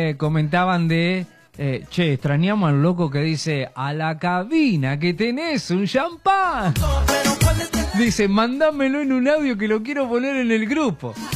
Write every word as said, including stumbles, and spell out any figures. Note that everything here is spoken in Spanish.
me comentaban de, eh, che, extrañamos al loco que dice, a la cabina que tenés un champán. Dice, mándamelo en un audio que lo quiero poner en el grupo.